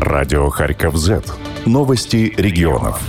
Радио Харьков Z. Новости регионов.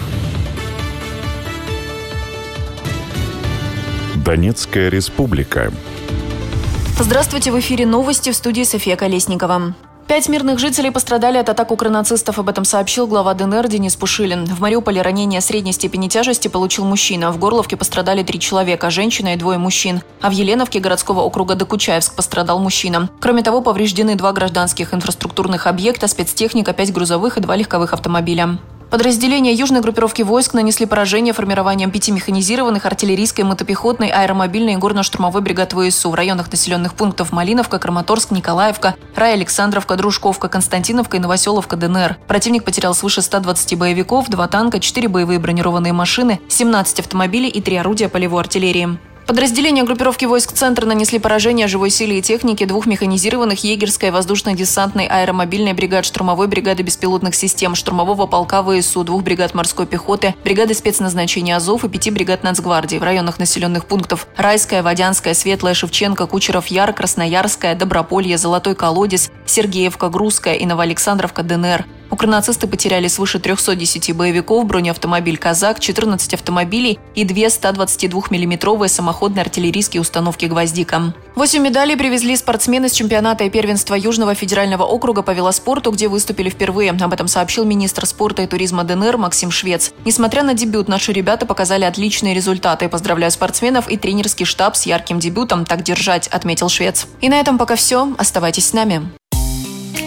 Донецкая республика. Здравствуйте, в эфире новости, в студии София Колесникова. 5 мирных жителей пострадали от атак укронацистов. Об этом сообщил глава ДНР Денис Пушилин. В Мариуполе ранение средней степени тяжести получил мужчина. В Горловке пострадали 3 человека, женщина и 2 мужчин. А в Еленовке городского округа Докучаевск пострадал мужчина. Кроме того, повреждены 2 гражданских инфраструктурных объекта, спецтехника, 5 грузовых и 2 легковых автомобиля. Подразделения южной группировки войск нанесли поражение формированием 5 механизированных артиллерийской, мотопехотной, аэромобильной и горно-штурмовой бригад ВСУ в районах населенных пунктов Малиновка, Краматорск, Николаевка, Рай-Александровка, Дружковка, Константиновка и Новоселовка ДНР. Противник потерял свыше 120 боевиков, 2 танка, 4 боевые бронированные машины, 17 автомобилей и 3 орудия полевой артиллерии. Подразделения группировки войск «Центр» нанесли поражение живой силе и технике 2 механизированных егерской, воздушно-десантной, аэромобильной бригад, штурмовой бригады беспилотных систем, штурмового полка ВСУ, 2 бригад морской пехоты, бригады спецназначения Азов и 5 бригад Нацгвардии в районах населенных пунктов Райская, Водянская, Светлая, Шевченко, Кучеров-Яр, Красноярская, Доброполье, Золотой Колодец, Сергеевка, Грузская и Новоалександровка ДНР. Укронацисты потеряли свыше 310 боевиков, бронеавтомобиль «Казак», 14 автомобилей и 2 122-мм самоходные артиллерийские установки «Гвоздика». 8 медалей привезли спортсмены с чемпионата и первенства Южного федерального округа по велоспорту, где выступили впервые. Об этом сообщил министр спорта и туризма ДНР Максим Швец. Несмотря на дебют, наши ребята показали отличные результаты. Поздравляю спортсменов и тренерский штаб с ярким дебютом. Так держать, отметил Швец. И на этом пока все. Оставайтесь с нами.